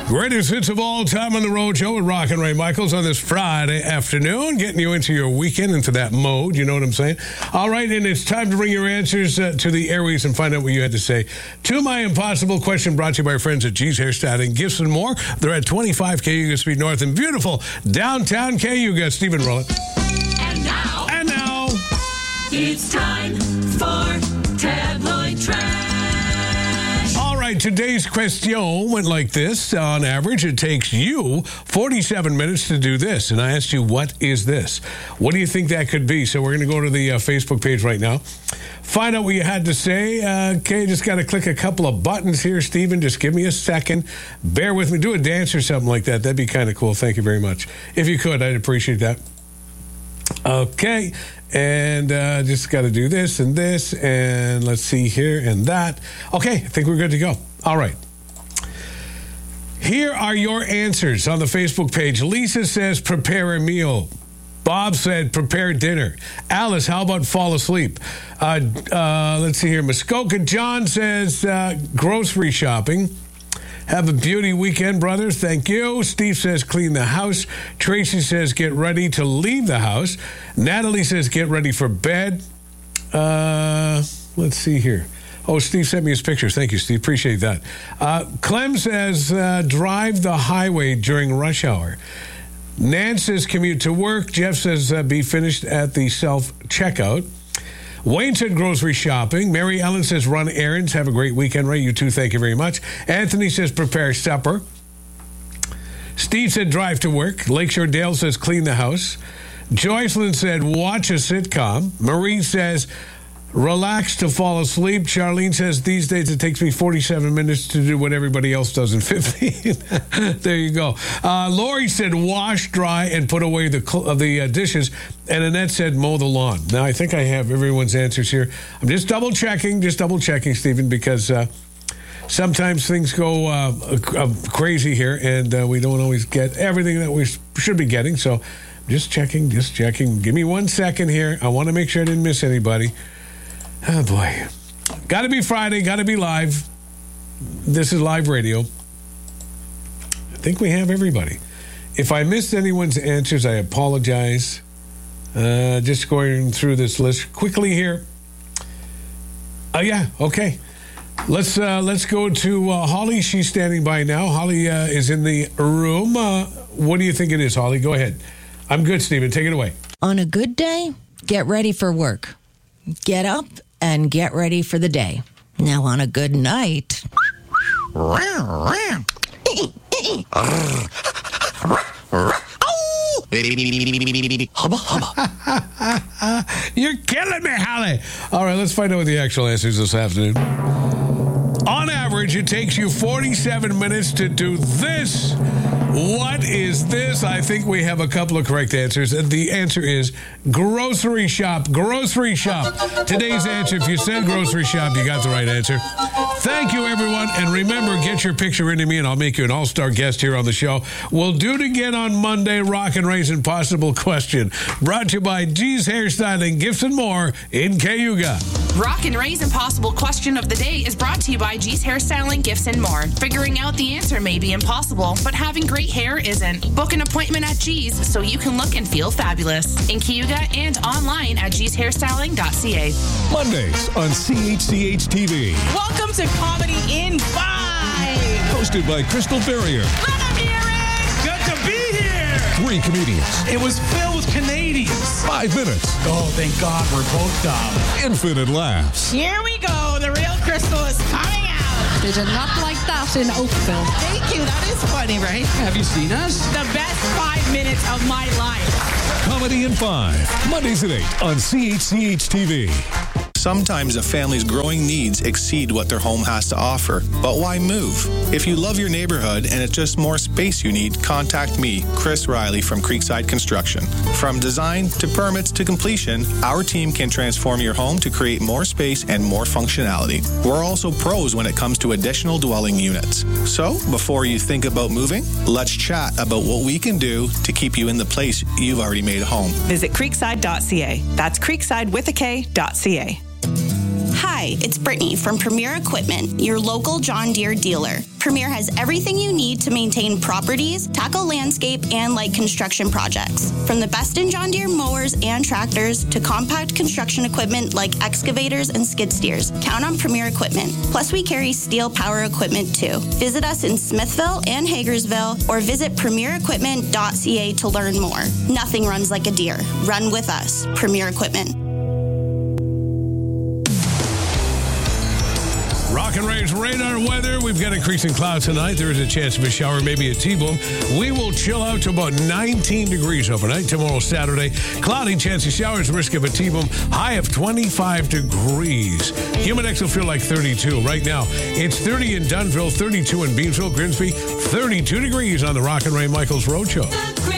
Greatest hits of all time on the road show with Rock and Ray Michaels on this Friday afternoon, getting you into your weekend, into that mode, you know what I'm saying? All right, and it's time to bring your answers to the airways and find out what you had to say to my impossible question, brought to you by our friends at G's Hairstyling, Gifts and More. They're at 25 Cayuga Street North in beautiful downtown Cayuga. Stephen, roll it. And now, it's time for Tabloid Trash. All right, today's question went like this. On average, it takes you 47 minutes to do this. And I asked you, what is this? What do you think that could be? So we're going to go to the Facebook page right now. Find out what you had to say. Okay, just got to click a couple of buttons here, Stephen. Just give me a second. Bear with me. Do a dance or something like that. That'd be kind of cool. Thank you very much. If you could, I'd appreciate that. Okay, and just got to do this, and let's see here and that. Okay, I think we're good to go. All right. Here are your answers on the Facebook page. Lisa says, prepare a meal. Bob said, prepare dinner. Alice, how about fall asleep? Let's see here. Muskoka John says, grocery shopping. Have a beauty weekend, brothers. Thank you. Steve says, clean the house. Tracy says, get ready to leave the house. Natalie says, get ready for bed. Let's see here. Oh, Steve sent me his pictures. Thank you, Steve. Appreciate that. Clem says, drive the highway during rush hour. Nance says, commute to work. Jeff says, be finished at the self-checkout. Wayne said grocery shopping. Mary Ellen says run errands. Have a great weekend, Ray. You too. Thank you very much. Anthony says prepare supper. Steve said drive to work. Lakeshore Dale says clean the house. Joycelyn said watch a sitcom. Marie says relax to fall asleep. Charlene says these days it takes me 47 minutes to do what everybody else does in 15. There you go. Lori said wash, dry, and put away the dishes. And Annette said mow the lawn. Now, I think I have everyone's answers here. I'm just double checking, Stephen, because sometimes things go crazy here, and we don't always get everything that we should be getting. So just checking. Give me 1 second here. I want to make sure I didn't miss anybody. Oh, boy. Got to be Friday. Got to be live. This is live radio. I think we have everybody. If I missed anyone's answers, I apologize. Just going through this list quickly here. Yeah, okay. Let's go to Holly. She's standing by now. Holly is in the room. What do you think it is, Holly? Go ahead. I'm good, Stephen. Take it away. On a good day, get ready for work. Get up and get ready for the day. Now, on a good night... You're killing me, Holly. All right, let's find out what the actual answer is this afternoon. On average, it takes you 47 minutes to do this. What is this? I think we have a couple of correct answers. The answer is grocery shop. Grocery shop. Today's answer, if you said grocery shop, you got the right answer. Thank you, everyone. And remember, get your picture into me, and I'll make you an all-star guest here on the show. We'll do it again on Monday, Rock and Ray's Impossible Question. Brought to you by G's Hairstyling, Gifts and More in Cayuga. Rock and Ray's Impossible Question of the Day is brought to you by G's Hairstyling, Gifts and More. Figuring out the answer may be impossible, but having great hair isn't. Book an appointment at G's so you can look and feel fabulous. In Cayuga and online at gshairstyling.ca. Mondays on CHCH TV. Welcome to Comedy in 5. Hosted by Crystal Ferrier. Good to be here. 3 comedians. It was filled with Canadians. 5 minutes. Oh, thank God we're both dumb. Infinite laughs. Here we go. The real Crystal is coming out. They did not like that in Oakville. Thank you. That is funny, right? Have you seen us? The best 5 minutes of my life. Comedy in 5. Mondays at 8 on CHCH TV. Sometimes a family's growing needs exceed what their home has to offer. But why move? If you love your neighborhood and it's just more space you need, contact me, Chris Riley from Creekside Construction. From design to permits to completion, our team can transform your home to create more space and more functionality. We're also pros when it comes to additional dwelling units. So, before you think about moving, let's chat about what we can do to keep you in the place you've already made a home. Visit creekside.ca. That's creekside with a K.ca. Hi, Hi, it's Brittany from Premier Equipment, your local John Deere dealer. Premier has everything you need to maintain properties, tackle landscape, and light construction projects. From the best in John Deere mowers and tractors to compact construction equipment like excavators and skid steers, count on Premier Equipment. Plus, we carry steel power equipment too. Visit us in Smithville and Hagersville or visit premierequipment.ca to learn more. Nothing runs like a Deere. Run with us. Premier Equipment. Rock and Ray's radar weather. We've got increasing clouds tonight. There is a chance of a shower, maybe a T-boom. We will chill out to about 19 degrees overnight. Tomorrow, Saturday, cloudy, chance of showers, risk of a T-boom. High of 25 degrees. Humidex will feel like 32. Right now, it's 30 in Dunnville, 32 in Beamsville, Grimsby, 32 degrees on the Rock and Ray Michaels Road Show.